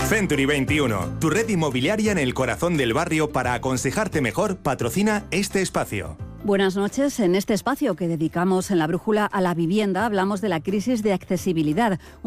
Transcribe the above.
Century 21, tu red inmobiliaria en el corazón del barrio para aconsejarte mejor, patrocina este espacio. Buenas noches. En este espacio que dedicamos en La Brújula a la vivienda hablamos de la crisis de accesibilidad.